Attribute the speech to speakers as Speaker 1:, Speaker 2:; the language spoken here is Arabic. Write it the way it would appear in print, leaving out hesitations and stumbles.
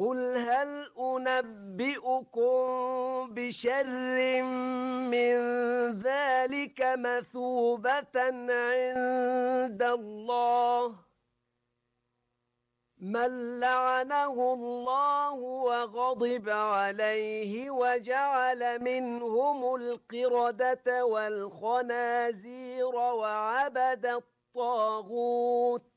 Speaker 1: قل هل أنبئكم بشر من ذلك مثوبة عند الله من لعنه الله وغضب عليه وجعل منهم القردة والخنازير وعبد الطاغوت